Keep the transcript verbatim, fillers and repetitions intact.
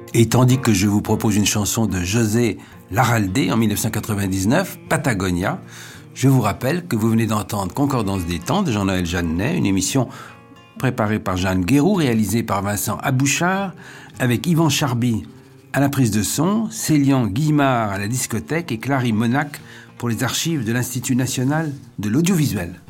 Et tandis que je vous propose une chanson de José Larralde en mille neuf cent quatre-vingt-dix-neuf, Patagonia, je vous rappelle que vous venez d'entendre Concordance des temps de Jean-Noël Jeannet, une émission préparée par Jeanne Guéroux, réalisée par Vincent Abouchard, avec Yvan Charby à la prise de son, Célian Guillemard à la discothèque et Clary Monac pour les archives de l'Institut national de l'audiovisuel.